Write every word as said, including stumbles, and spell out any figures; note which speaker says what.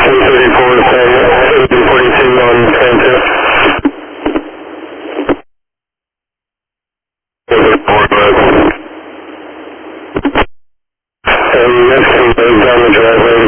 Speaker 1: ten thirty-four, eighteen forty-two on Francis. And next thing is down the driveway.